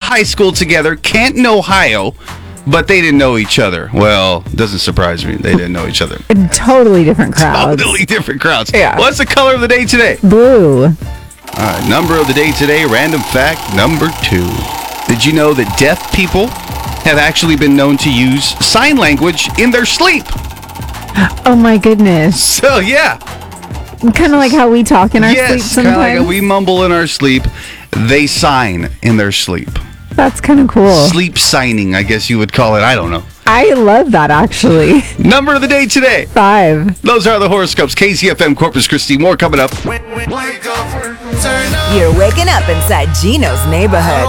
high school together, Canton, Ohio, but they didn't know each other. Well, doesn't surprise me. They didn't know each other. Totally different crowds. Totally different crowds. Yeah. What's the color of the day today? Blue. All right, number of the day today, random fact number 2. Did you know that deaf people have actually been known to use sign language in their sleep? Oh my goodness. So, yeah. Kind of like how we talk in our sleep Yes, kind of sometimes. like we mumble in our sleep. They sign in their sleep. That's kind of cool. Sleep signing, I guess you would call it. I don't know. I love that, actually. Number of the day today. 5. Those are the horoscopes. KZFM Corpus Christi. More coming up. You're waking up inside Gino's neighborhood.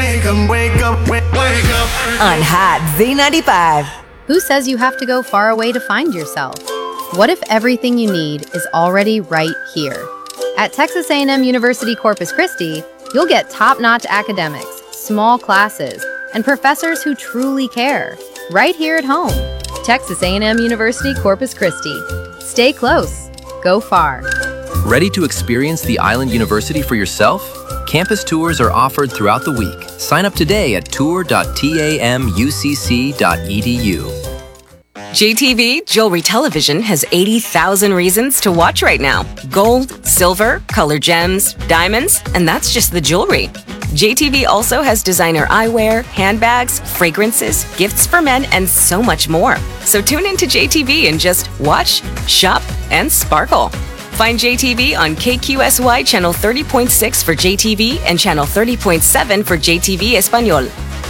On Hot Z95. Who says you have to go far away to find yourself? What if everything you need is already right here? At Texas A&M University Corpus Christi, you'll get top-notch academics, small classes, and professors who truly care. Right here at home. Texas A&M University Corpus Christi. Stay close. Go far. Ready to experience the Island University for yourself? Campus tours are offered throughout the week. Sign up today at tour.tamucc.edu. JTV Jewelry Television has 80,000 reasons to watch right now. Gold, silver, color gems, diamonds, and that's just the jewelry. JTV also has designer eyewear, handbags, fragrances, gifts for men, and so much more. So tune into JTV and just watch, shop, and sparkle. Find JTV on KQSY Channel 30.6 for JTV and Channel 30.7 for JTV Espanol.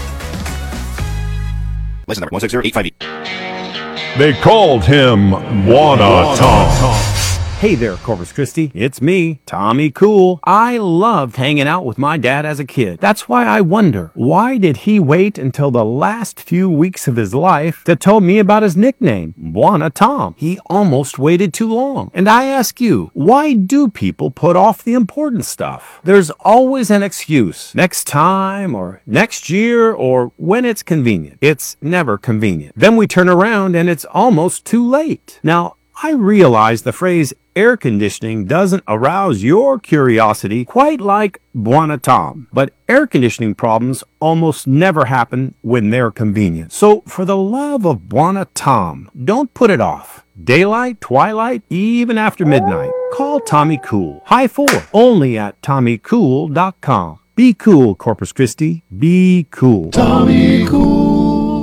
License number 160858. They called him Buona Tom. Hey there, Corpus Christi. It's me, Tommy Cool. I loved hanging out with my dad as a kid. That's why I wonder, why did he wait until the last few weeks of his life to tell me about his nickname, Buona Tom? He almost waited too long. And I ask you, why do people put off the important stuff? There's always an excuse. Next time, or next year, or when it's convenient. It's never convenient. Then we turn around and it's almost too late. Now, I realize the phrase air conditioning doesn't arouse your curiosity quite like Buona Tom, but air conditioning problems almost never happen when they're convenient. So for the love of Buona Tom, don't put it off. Daylight, twilight, even after midnight. Call Tommy Cool. High 4, only at TommyCool.com. Be cool, Corpus Christi. Be cool. Tommy Cool.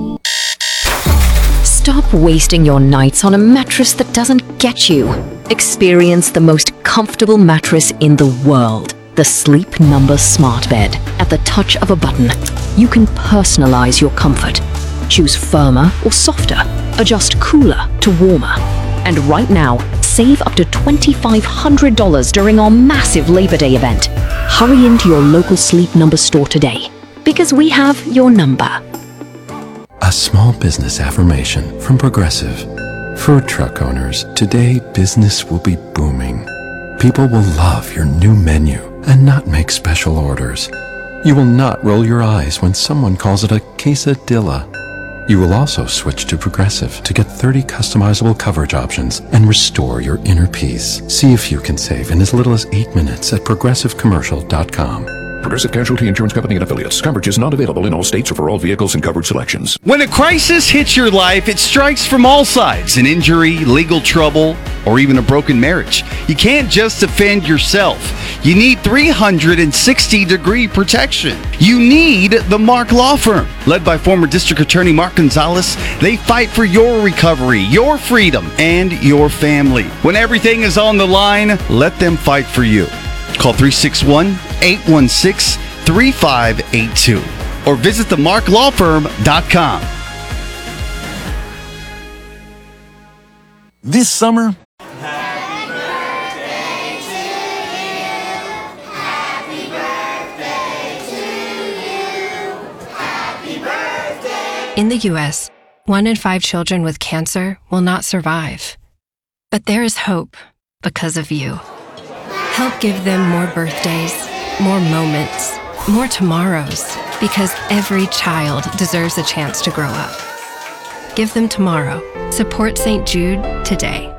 Stop wasting your nights on a mattress that doesn't get you. Experience the most comfortable mattress in the world. The Sleep Number Smart Bed. At the touch of a button, you can personalize your comfort. Choose firmer or softer. Adjust cooler to warmer. And right now, save up to $2,500 during our massive Labor Day event. Hurry into your local Sleep Number store today, because we have your number. A small business affirmation from Progressive. For truck owners, today business will be booming. People will love your new menu and not make special orders. You will not roll your eyes when someone calls it a quesadilla. You will also switch to Progressive to get 30 customizable coverage options and restore your inner peace. See if you can save in as little as 8 minutes at progressivecommercial.com. Progressive Casualty Insurance Company and Affiliates. Coverage is not available in all states or for all vehicles and coverage selections. When a crisis hits your life, it strikes from all sides. An injury, legal trouble, or even a broken marriage. You can't just defend yourself. You need 360-degree protection. You need the Mark Law Firm. Led by former District Attorney Mark Gonzalez, they fight for your recovery, your freedom, and your family. When everything is on the line, let them fight for you. Call 361-816-3582 or visit themarklawfirm.com. This summer, in the U.S., 1 in 5 children with cancer will not survive. But there is hope because of you. Help give them more birthdays, more moments, more tomorrows, because every child deserves a chance to grow up. Give them tomorrow. Support St. Jude today.